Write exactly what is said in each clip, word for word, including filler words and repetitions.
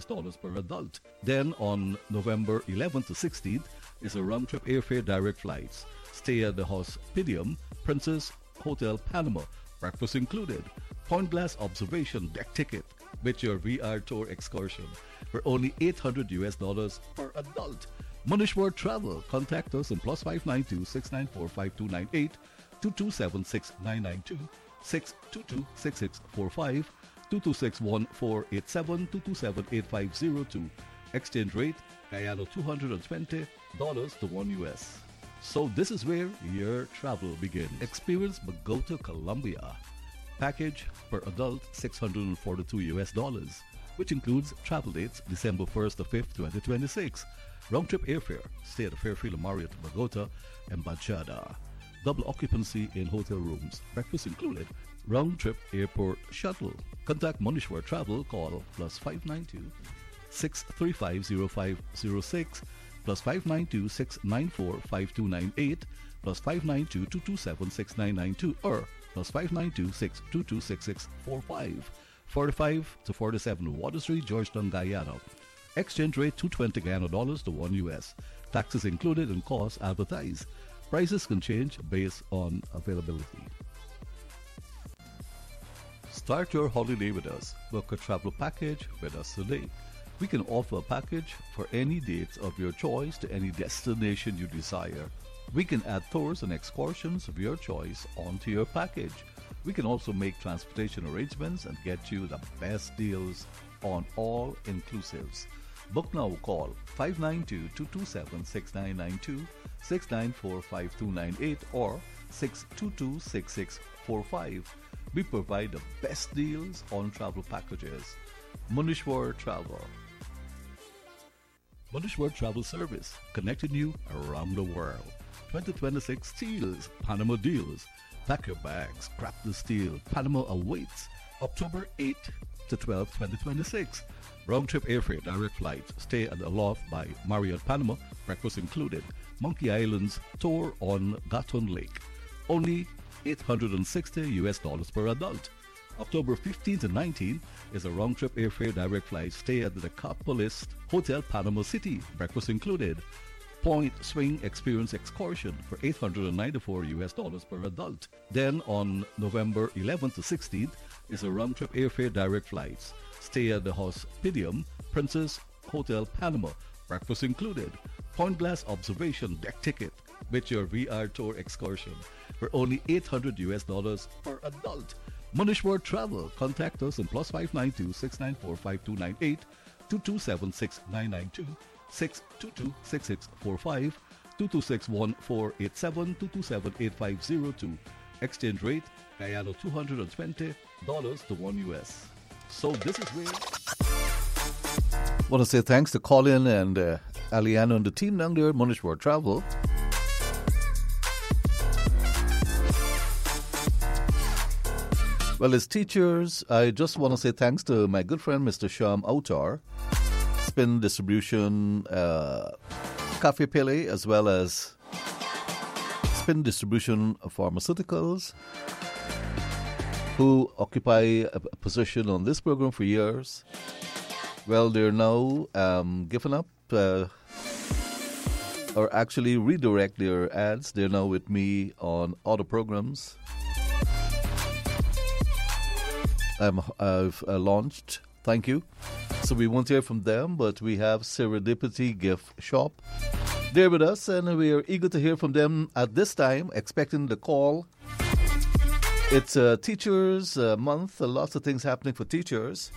dollars per adult. Then on November eleventh to sixteenth is a round-trip airfare direct flights. Stay at the Hospitium Princess Hotel Panama, breakfast included. Point Glass observation deck ticket with your V R tour excursion for only eight hundred U S dollars per adult. Munishwar Travel. Contact us on plus five nine two, six nine four, five two nine eight, two two seven six nine nine two, six two two six six four five, two two six one four eight seven, two two seven eight five zero two. Exchange rate Guyana two hundred twenty dollars to one U S. So this is where your travel begins. Experience Bogota, Colombia. Package per adult six hundred forty-two U S dollars, which includes travel dates December first to fifth, twenty twenty-six. Round trip airfare. Stay at the Fairfield Marriott Bogota and Bachada. Double occupancy in hotel rooms. Breakfast included. Round trip airport shuttle. Contact Munishwar Travel. Call plus five nine two, six three five zero five zero six, plus five nine two, six nine four, five two nine eight, plus five nine two, two two seven, six nine nine two, or plus five nine two, six two two six six four five. forty-five to forty-seven Water Street, Georgetown, Guyana. Exchange rate two hundred twenty Guyana dollars to one U S. Taxes included and costs advertised. Prices can change based on availability. Start your holiday with us. Book a travel package with us today. We can offer a package for any dates of your choice to any destination you desire. We can add tours and excursions of your choice onto your package. We can also make transportation arrangements and get you the best deals on all inclusives. Book now. Call five nine two, two two seven, six nine nine two, six nine four, five two nine eight or six two two six six four five. We provide the best deals on travel packages. Munishwar Travel. Munishwar Travel Service, connecting you around the world. twenty twenty-six Steals, Panama Deals. Pack your bags, grab the steal. Panama awaits October eighth to twelfth, twenty twenty-six. Round-trip airfare, direct flights. Stay at the Loft by Marriott Panama, breakfast included. Monkey Island's tour on Gatun Lake. Only eight hundred sixty U S dollars per adult. October fifteenth and nineteenth is a round-trip airfare, direct flight. Stay at the Decapolis Hotel Panama City, breakfast included. Point Swing Experience excursion for eight hundred ninety-four U S dollars per adult. Then on November eleventh to sixteenth is a round-trip airfare, direct flights. Stay at the Hospitium Princess Hotel Panama, breakfast included. Point Glass observation deck ticket with your V R tour excursion for only eight hundred U S dollars per adult. Munishwar Travel. Contact us on plus five nine two, six nine four, five two nine eight, two two seven six nine nine two, six two two six six four five, two two six one four eight seven, two two seven eight five zero two. Exchange rate Guyana two hundred twenty dollars to one U S. So this is where I want to say thanks to Colin and uh, Aliana and the team down there at Munishwar Travel. Well, as teachers, I just want to say thanks to my good friend Mister Sham Autar, Spin Distribution, uh, Cafe Pele, as well as Spin Distribution of Pharmaceuticals, who occupy a position on this program for years. Well, they're now um, given up, uh, or actually redirect their ads. They're now with me on other programs. Um, I've uh, launched. Thank you. So we won't hear from them, but we have Serendipity Gift Shop there with us, and we are eager to hear from them at this time, expecting the call. It's uh, Teachers uh, Month, uh, lots of things happening for teachers.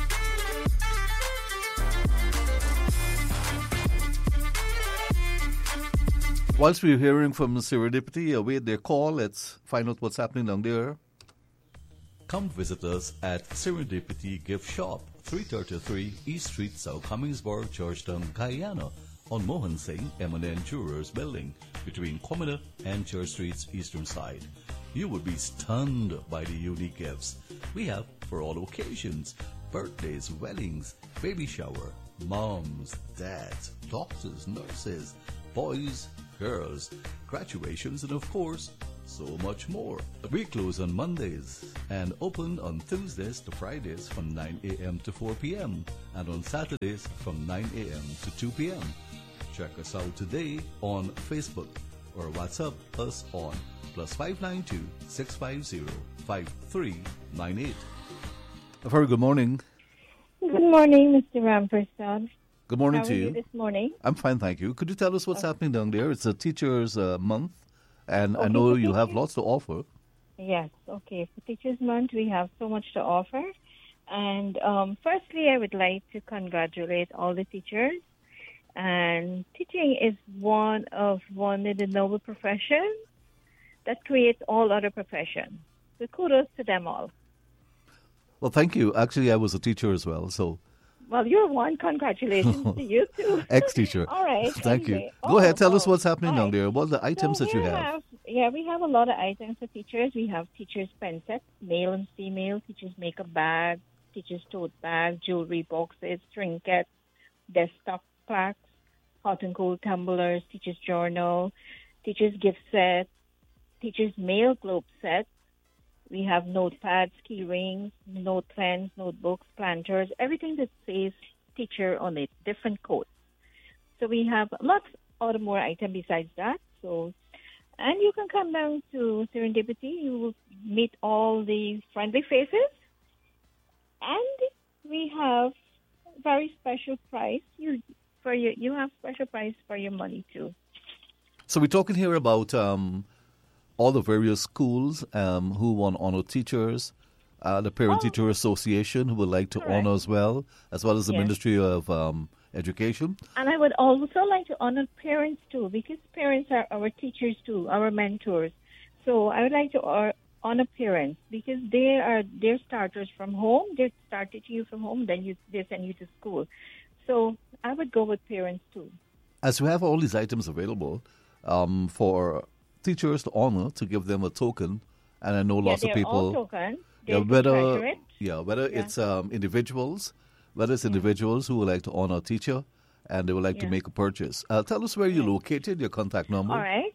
Whilst we're hearing from Serendipity, await their call. Let's find out what's happening down there. Come visit us at Serendipity Gift Shop, three thirty-three East Street, South Hummingsburg, Georgetown, Guyana, on Mohan Singh M and N Jewelers Building, between Commoner and Church Street's eastern side. You would be stunned by the unique gifts we have for all occasions: birthdays, weddings, baby shower, moms, dads, doctors, nurses, boys, girls, graduations, and of course, so much more. We close on Mondays and open on Tuesdays to Fridays from nine a.m. to four p.m. and on Saturdays from nine a.m. to two p.m. Check us out today on Facebook or WhatsApp us on plus five nine two, six five zero, five three nine eight. A very good morning. Good morning, Mister Rampersad. Good morning How to are you. you this morning? I'm fine, thank you. Could you tell us what's Oh. happening down there? It's a Teachers' uh, Month, and I Okay, know for you have teachers- lots to offer. Yes, okay. For Teachers Month, we have so much to offer. And um, firstly, I would like to congratulate all the teachers. And teaching is one of one of the noble professions that creates all other professions. So kudos to them all. Well, thank you. Actually, I was a teacher as well, so Well, you're one. Congratulations to you too. ex-teacher. All right. Thank you. anyway. Go Oh, ahead, tell us oh, what's happening all down right. there. What are the items So that you we have? Yeah, we have a lot of items for teachers. We have teachers' pen sets, male and female, teachers' makeup bags, teachers' tote bags, jewelry boxes, trinkets, desktop plaques, hot and cold tumblers, teachers' journal, teachers' gift sets, teachers' mail globe sets. We have notepads, key rings, note pens, notebooks, planters, everything that says teacher on it, different codes. So we have lots of more items besides that. So, and you can come down to Serendipity. You will meet all the friendly faces, and we have very special price. You for you you have special price for your money too. So we're talking here about um, all the various schools um, who want to honor teachers, uh, the Parent-Teacher Association who would like to Correct. honor as well, as well as the Yes. Ministry of um, Education. And I would also like to honor parents too, because parents are our teachers too, our mentors. So I would like to uh, honor parents because they are they're starters from home. They start teaching you from home, then you they send you to school. So I would go with parents too. As we have all these items available um, for teachers to honor, to give them a token, and I know lots yeah, of they're people... all token. Yeah, They're whether graduate. yeah, whether Yeah. it's um, individuals, whether it's individuals who would like to honor a teacher and they would like to Yeah. make a purchase. Uh, tell us where you're Yeah. located, your contact number. All right.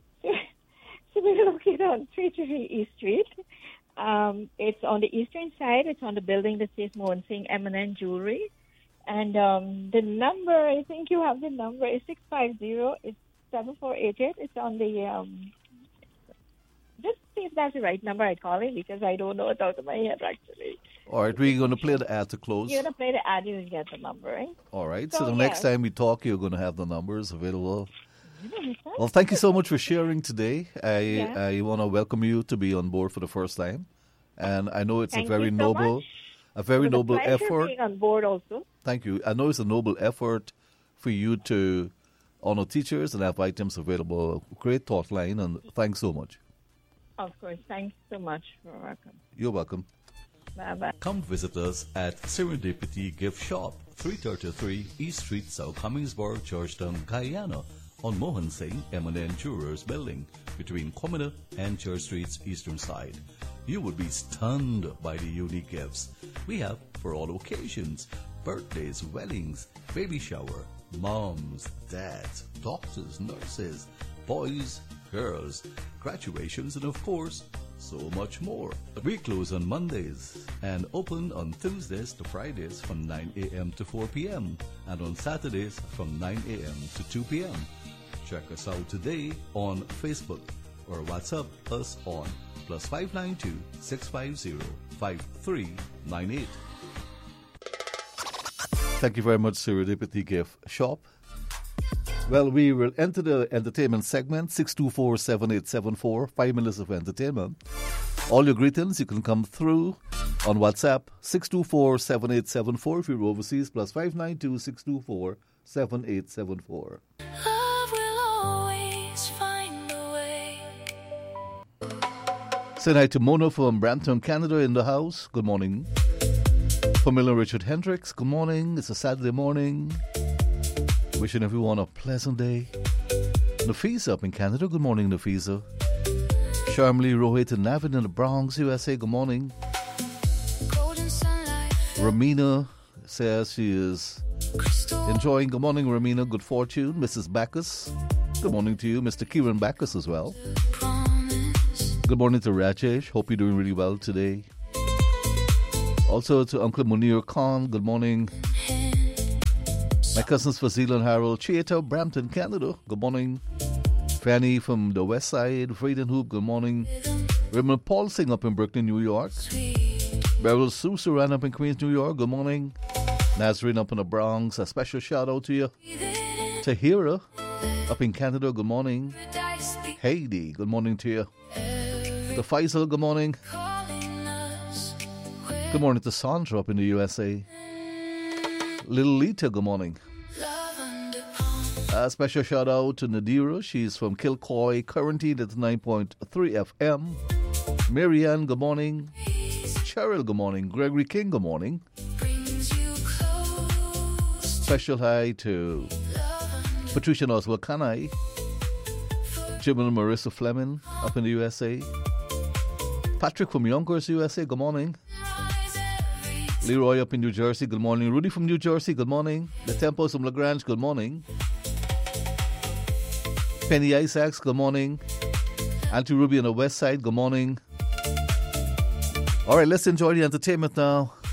So we're located on three thirty East Street. Um, it's on the eastern side. It's on the building that says Mohan Singh M and N Jewelry. And um, the number, I think you have the number, is six five zero. It's seven four eight eight. It's on the, um, just see if that's the right number I call it because I don't know it out of my head actually. All right, we're going to play the ad to close. You're going to play the ad, you will get the number, right? All right, so, So, the next yes. time we talk, you're going to have the numbers available. You understand? Well, thank you so much for sharing today. I Yeah. I want to welcome you to be on board for the first time. And I know it's Thank a very you so noble, much. a very It was a noble pleasure effort. being on board also. Thank you. I know it's a noble effort for you to honor teachers and have items available. Great thought line, and thanks so much. Of course. Thanks so much for welcome. You're welcome. Bye-bye. Come visit us at Serendipity Gift Shop, three thirty-three East Street, South Cummingsburg, Georgetown, Guyana, on Mohan Singh M and N Jewelers Building, between Commoner and Church Street's eastern side. You would be stunned by the unique gifts we have for all occasions: birthdays, weddings, baby shower, moms, dads, doctors, nurses, boys, girls, graduations, and of course, so much more. We close on Mondays and open on Tuesdays to Fridays from nine a.m. to four p.m. and on Saturdays from nine a.m. to two p.m. Check us out today on Facebook or WhatsApp us on plus five nine two, six five zero, five three nine eight. Thank you very much, Serendipity Gift Shop. Well, we will enter the entertainment segment, six two four, seven eight seven four, five minutes of entertainment. All your greetings, you can come through on WhatsApp, six two four, seven eight seven four if you're overseas, plus five nine two, six two four, seven eight seven four. Love will always find a way. Say hi to Mona from Brampton, Canada in the house. Good morning. Pamela Richard Hendricks, good morning. It's a Saturday morning. Wishing everyone a pleasant day. Nafisa up in Canada, good morning, Nafisa. Sharmli Rohit and Navin in the Bronx, U S A, good morning. Golden sunlight, Ramina says she is crystal enjoying. Good morning, Ramina. Good fortune. Missus Bacchus, good morning to you. Mister Kieran Bacchus as well. promise. Good morning to Rajesh. Hope you're doing really well today. Also to Uncle Munir Khan. Good morning. My cousins Fazil and Harold. Chieta, Brampton, Canada. Good morning. Fanny from the West Side. Frayden Hoop. Good morning. Raymond Paulsing up in Brooklyn, New York. Beryl Susaran up in Queens, New York. Good morning. Nazarene up in the Bronx. A special shout out to you. Tahira up in Canada. Good morning. Heidi. Good morning to you. The Faisal. Good morning. Good morning to Sandra up in the U S A. Little Lita. Good morning. A special shout out to Nadira. She's from Kilcoy, quarantined at nine point three F M. Marianne, good morning. Cheryl, good morning. Gregory King, good morning. Special hi to Patricia Oswald Kanai. Jim and Marissa Fleming up in the U S A. Patrick from Yonkers, U S A, good morning. Leroy up in New Jersey, good morning. Rudy from New Jersey, good morning. The Temples from LaGrange, good morning. Penny Isaacs, good morning. Auntie Ruby on the West Side, good morning. All right, let's enjoy the entertainment now.